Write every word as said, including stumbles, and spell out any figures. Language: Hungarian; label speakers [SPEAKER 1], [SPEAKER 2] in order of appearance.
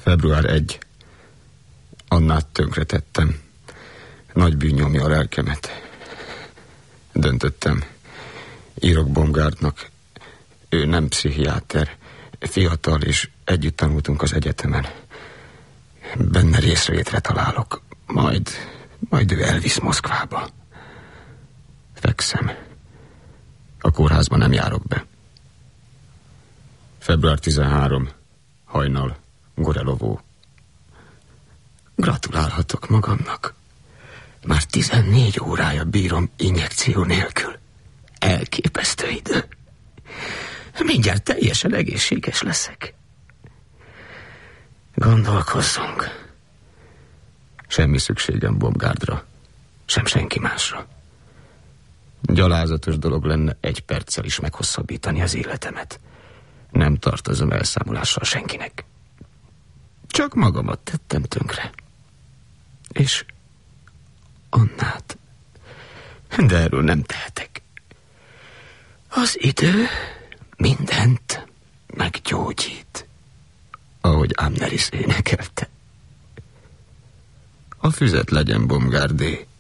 [SPEAKER 1] február elseje. Annát tönkretettem. Nagy bűn nyomja a lelkemet. Döntöttem. Írok Baumgartnak. Ő nem pszichiáter. Fiatal, és együtt tanultunk az egyetemen. Benne részvétre találok. Majd, majd ő elvisz Moszkvába. Fekszem. A kórházba nem járok be. február tizenharmadika. Hajnal. Gorelovó. Gratulálhatok magamnak. Már tizennégy órája bírom injekció nélkül. Elképesztő idő. Mindjárt teljesen egészséges leszek. Gondolkozzunk. Semmi szükségem Baumgartra, sem senki másra. Gyalázatos dolog lenne egy perccel is meghosszabbítani az életemet. Nem tartozom elszámolással senkinek. Csak magamat tettem tönkre. És Annát. De erről nem tehetek. Az idő mindent meggyógyít, ahogy Amneris énekelte. A füzet legyen Baumgarté.